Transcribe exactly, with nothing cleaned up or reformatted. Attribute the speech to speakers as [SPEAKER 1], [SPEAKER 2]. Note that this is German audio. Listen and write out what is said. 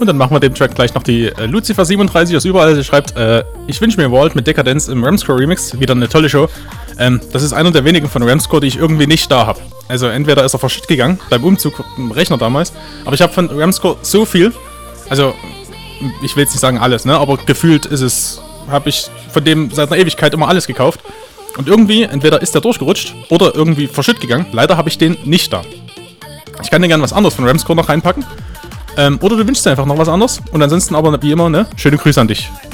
[SPEAKER 1] Und dann machen wir dem Track gleich noch die äh, Lucifer siebenunddreißig aus überall. Sie schreibt, äh, ich wünsche mir Vault mit Dekadenz im Ramscore Remix. Wieder eine tolle Show. Ähm, das ist einer der wenigen von Ramscore, die ich irgendwie nicht da habe. Also entweder ist er verschütt gegangen, beim Umzug im Rechner damals. Aber ich habe von Ramscore so viel, also ich will jetzt nicht sagen alles, ne? Aber gefühlt ist es, habe ich von dem seit einer Ewigkeit immer alles gekauft. Und irgendwie, entweder ist der durchgerutscht oder irgendwie verschütt gegangen. Leider habe ich den nicht da. Ich kann dir gerne was anderes von Ramscore noch reinpacken. Ähm, oder du wünschst dir einfach noch was anderes. Und ansonsten aber wie immer, ne? Schöne Grüße an dich.